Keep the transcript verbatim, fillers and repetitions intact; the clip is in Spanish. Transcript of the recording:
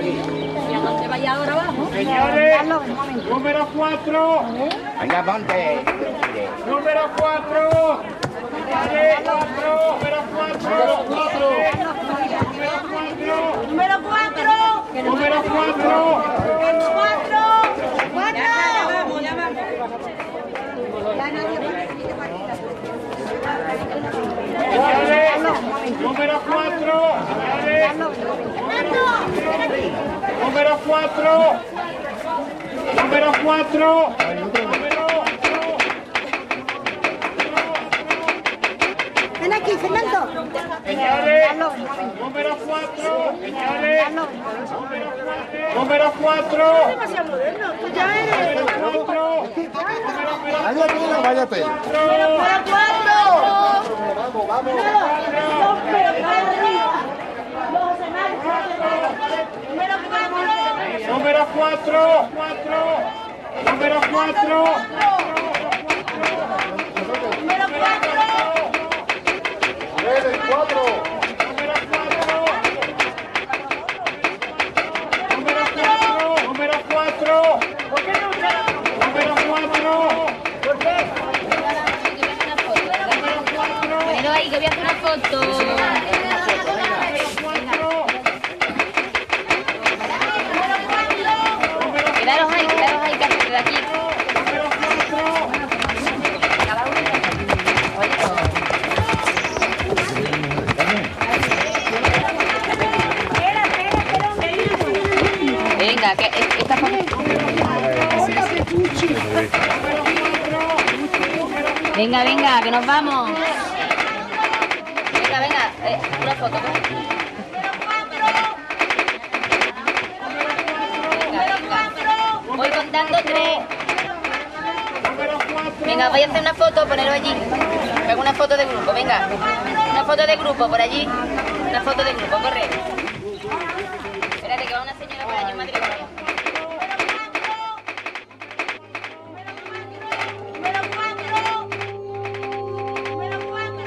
¿Y a dónde vaya ahora abajo? Señores, número cuatro. Venga, ponte. Número cuatro. Señores, cuatro. Número cuatro. Número cuatro. Número cuatro. Cuatro. Cuatro. Ya vamos, ya vamos. Señores, número cuatro. Señores, número cuatro. Número cuatro. Ven aquí, Fernando. Señores, número cuatro. Señores, número cuatro. Demasiado moderno. Tú ya eres. Número cuatro. Vaya tela, vaya tela. Número cuatro. Vamos, vamos. Número cuatro. Número cuatro. Número cuatro. Número cuatro. Nueve, cuatro. Número cuatro. Número cuatro. Número cuatro. ¿Por qué no usted? Número cuatro. ¿Por qué? Pero ahí que voy a hacer una foto. Quedaros ahí, quedaros ahí, que hacer de aquí. Cada uno. Venga, que esta foto. Venga, venga, que nos vamos. Venga, venga, eh, una foto. Venga, venga. Voy contando tres. Venga, voy a hacer una foto, ponerlo allí. Hago una foto de grupo, venga. Una foto de grupo por allí. Una foto de grupo, corre.